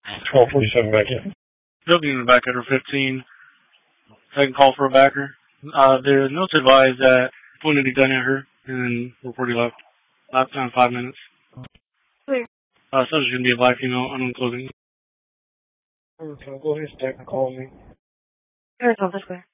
1247 back in. Looking in the back at her 15. Second call for a backer. There's notes advised that pointed a gun at her and then reported left. Last time 5 minutes. Clear. Subject going to be a black female, unknown clothing. Okay, go ahead, stack and call me. Arizona, clear.